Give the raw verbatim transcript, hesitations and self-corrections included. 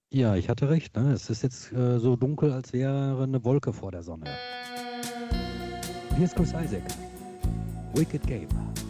Ja, ich hatte recht, ne? Es ist jetzt äh, so dunkel, als wäre eine Wolke vor der Sonne. Hier ist Chris Isaac. Wicked Game.